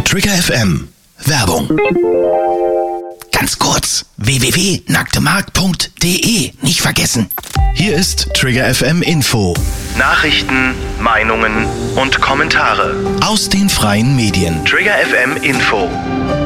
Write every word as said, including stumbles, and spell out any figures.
Trigger F M. Werbung. Ganz kurz, w w w punkt nacktemarkt punkt de, nicht vergessen. Hier ist Trigger F M Info. Nachrichten, Meinungen und Kommentare Aus den freien Medien. Trigger F M Info.